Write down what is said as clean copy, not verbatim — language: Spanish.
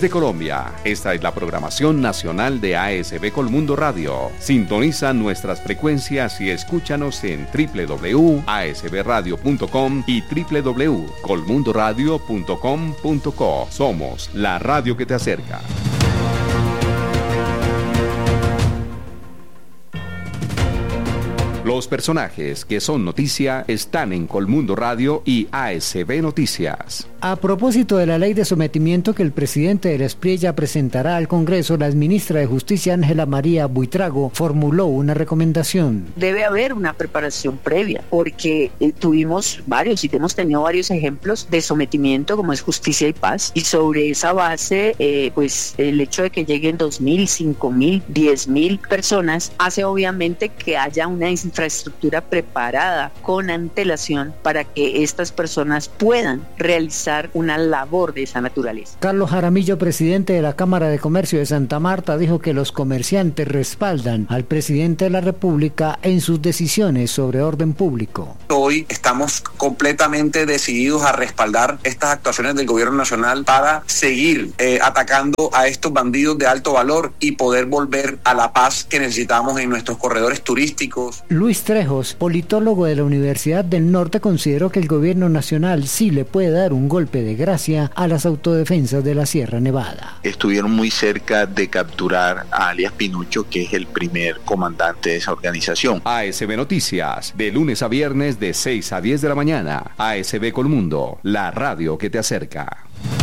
de Colombia. Esta es la programación nacional de ASB Colmundo Radio. Sintoniza nuestras frecuencias y escúchanos en www.asbradio.com y www.colmundoradio.com.co. Somos la radio que te acerca. Los personajes que son noticia están en Colmundo Radio y ASB Noticias. A propósito de la ley de sometimiento que el presidente de la Espriella presentará al Congreso, la ministra de Justicia, Ángela María Buitrago, formuló una recomendación. Debe haber una preparación previa, porque tuvimos varios y hemos tenido varios ejemplos de sometimiento, como es Justicia y Paz, y sobre esa base, pues el hecho de que lleguen 2.000, 5.000, 10.000 personas, hace obviamente que haya una infraestructura preparada con antelación para que estas personas puedan realizar una labor de esa naturaleza. Carlos Jaramillo, presidente de la Cámara de Comercio de Santa Marta, dijo que los comerciantes respaldan al presidente de la República en sus decisiones sobre orden público. Hoy estamos completamente decididos a respaldar estas actuaciones del gobierno nacional para seguir atacando a estos bandidos de alto valor y poder volver a la paz que necesitamos en nuestros corredores turísticos. Luis Trejos, politólogo de la Universidad del Norte, consideró que el gobierno nacional sí le puede dar un golpe de gracia a las autodefensas de la Sierra Nevada. Estuvieron muy cerca de capturar a alias Pinucho, que es el primer comandante de esa organización. ASB Noticias, de lunes a viernes de 6 a 10 de la mañana. ASB Colmundo, la radio que te acerca.